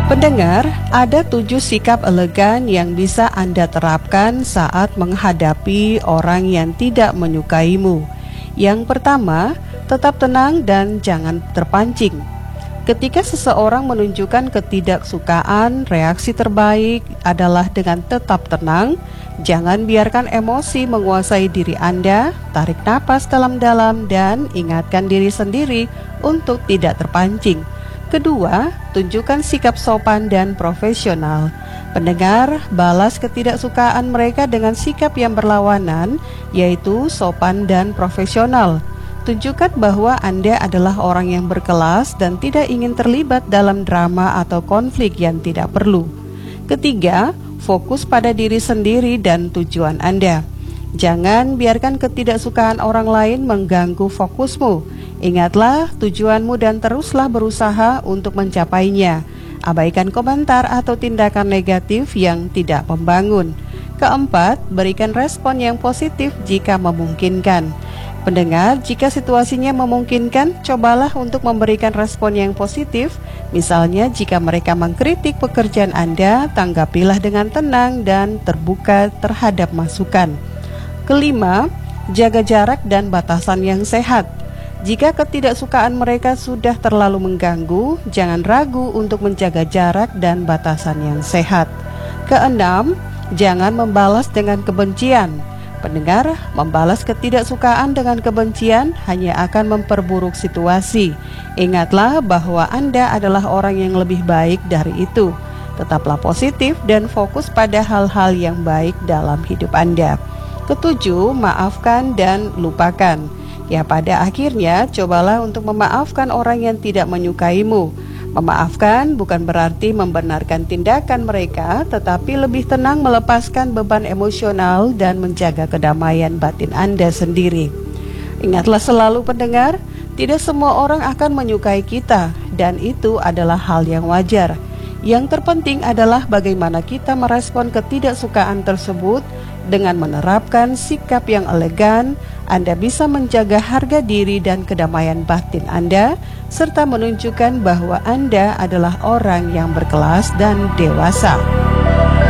Pendengar, ada 7 sikap elegan yang bisa Anda terapkan saat menghadapi orang yang tidak menyukaimu. Yang pertama, tetap tenang dan jangan terpancing. Ketika seseorang menunjukkan ketidaksukaan, reaksi terbaik adalah dengan tetap tenang. Jangan biarkan emosi menguasai diri Anda. Tarik napas dalam-dalam dan ingatkan diri sendiri untuk tidak terpancing. Kedua, tunjukkan sikap sopan dan profesional. Pendengar, balas ketidaksukaan mereka dengan sikap yang berlawanan, yaitu sopan dan profesional. Tunjukkan bahwa Anda adalah orang yang berkelas dan tidak ingin terlibat dalam drama atau konflik yang tidak perlu. Ketiga, fokus pada diri sendiri dan tujuan Anda. Jangan biarkan ketidaksukaan orang lain mengganggu fokusmu. Ingatlah tujuanmu dan teruslah berusaha untuk mencapainya. Abaikan komentar atau tindakan negatif yang tidak membangun. Keempat, berikan respon yang positif jika memungkinkan. Pendengar, jika situasinya memungkinkan, cobalah untuk memberikan respon yang positif. Misalnya, jika mereka mengkritik pekerjaan Anda, tanggapilah dengan tenang dan terbuka terhadap masukan. Kelima, jaga jarak dan batasan yang sehat. Jika ketidaksukaan mereka sudah terlalu mengganggu, jangan ragu untuk menjaga jarak dan batasan yang sehat. Keenam, jangan membalas dengan kebencian. Pendengar, membalas ketidaksukaan dengan kebencian hanya akan memperburuk situasi. Ingatlah bahwa Anda adalah orang yang lebih baik dari itu. Tetaplah positif dan fokus pada hal-hal yang baik dalam hidup Anda. Ketujuh, maafkan dan lupakan. Ya, pada akhirnya cobalah untuk memaafkan orang yang tidak menyukaimu. Memaafkan bukan berarti membenarkan tindakan mereka, tetapi lebih tenang melepaskan beban emosional dan menjaga kedamaian batin Anda sendiri. Ingatlah selalu pendengar, tidak semua orang akan menyukai kita, dan itu adalah hal yang wajar. Yang terpenting adalah bagaimana kita merespon ketidaksukaan tersebut. Dengan menerapkan sikap yang elegan, Anda bisa menjaga harga diri dan kedamaian batin Anda, serta menunjukkan bahwa Anda adalah orang yang berkelas dan dewasa.